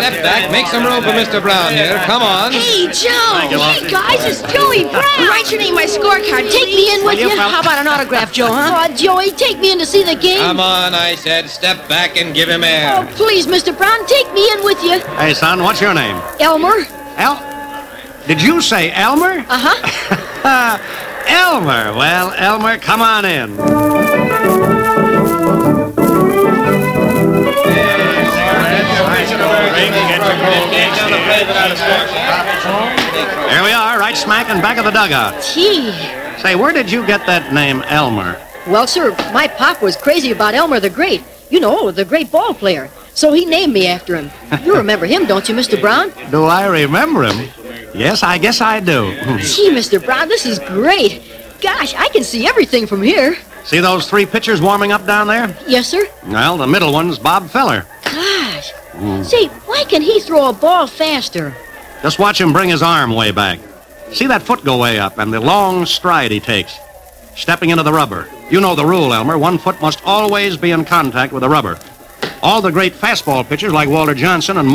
step back. Make some room for Mr. Brown here. Come on. Hey, Joe. Hey, guys, it's Joey Brown. Write your name on my scorecard. Take me in with you. How about an autograph, Joe, huh? Oh, Joey, take me in to see the game. Come on, I said. Step back and give him air. Oh, please, Mr. Brown, take me in with you. Hey, son, what's your name? Elmer. Did you say Elmer? Uh-huh. Elmer. Well, Elmer, come on in. Here we are, right smack in back of the dugout. Gee. Say, where did you get that name, Elmer? Well, sir, my pop was crazy about Elmer the Great. You know, the great ball player. So he named me after him. You remember him, don't you, Mr. Brown? Do I remember him? Yes, I guess I do. Gee, Mr. Brown, this is great. Gosh, I can see everything from here. See those three pitchers warming up down there? Yes, sir. Well, the middle one's Bob Feller. Gosh. Say, why can he throw a ball faster? Just watch him bring his arm way back. See that foot go way up and the long stride he takes. Stepping into the rubber. You know the rule, Elmer. One foot must always be in contact with the rubber. All the great fastball pitchers like Walter Johnson and